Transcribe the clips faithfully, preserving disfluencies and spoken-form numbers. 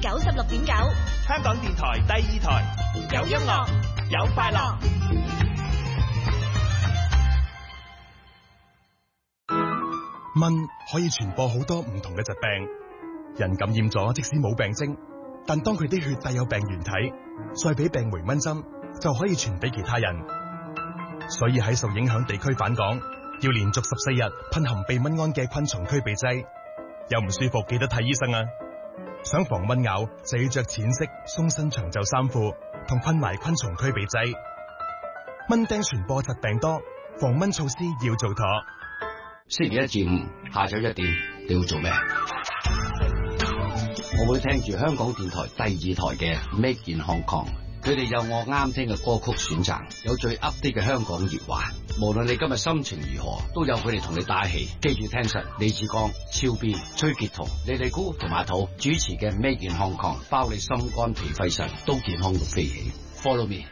九十六點九， 香港電台第二台，有音樂，有快樂。 蚊可以傳播好多唔同嘅疾病，人感染咗即使冇病徵，但當佢啲血帶有病原體，再俾病媒蚊針，就可以傳俾其他人。所以喺受影響地區返港，要連續十四日噴含避蚊胺嘅昆蟲驅避劑。有唔舒服記得睇醫生啊！想防蚊咬就要着淺色鬆身長袖衫褲，同噴埋昆蟲驅避劑。蚊叮傳播疾病多，防蚊措施要做妥。 星期一至五下晝一點，你要做咩？我會聽住香港電台第二台嘅 Make in Hong Kong， 佢哋有我啱聽嘅歌曲選擇，有最 update 嘅香港熱話。無論你今日心情如何，都有佢哋同你打氣。記住聽實李志剛、超邊、崔潔彤、李麗姑同阿土主持嘅 Make in Hong Kong， 包你心肝脾肺腎都健康到飛起。Follow me。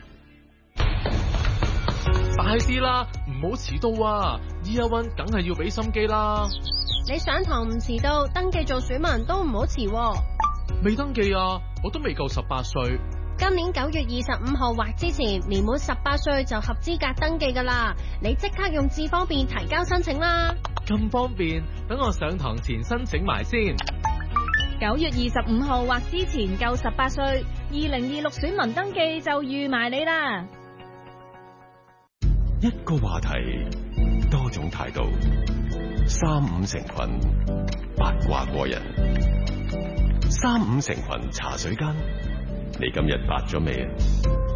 快啲啦，唔好遲到啊 ！Year One 梗係要俾心機啦。 你上堂唔遲到，登記做選民都唔好遲。 未登記啊，我都未夠十八歲。 今年九月二十五號或之前，年滿十八歲就合資格登記噶啦。你即刻用智方便提交申請啦。 咁方便，等我上堂前申請埋先。 九月二十五號或之前夠十八歲，二零二六選民登記就預埋你啦。 一個話題，多種態度，三五成群，八卦過人。三五成群茶水間，你今日發咗未？